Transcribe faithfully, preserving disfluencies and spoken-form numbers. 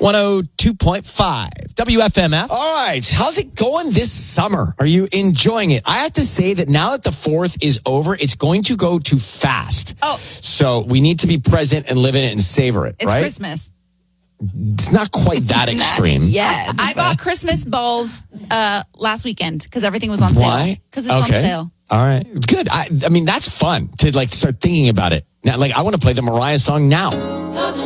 one oh two point five W F M F. All right. How's it going this summer? Are you enjoying it? I have to say that now that the fourth is over, it's going to go too fast. Oh. So we need to be present and live in it and savor it, It's right? Christmas. It's not quite that extreme. Yeah. I bought Christmas balls uh, last weekend because everything was on sale. Why? Because it's Okay. on sale. All right. Good. I, I mean, that's fun to like start thinking about it. Now, like, I want to play the Mariah song now.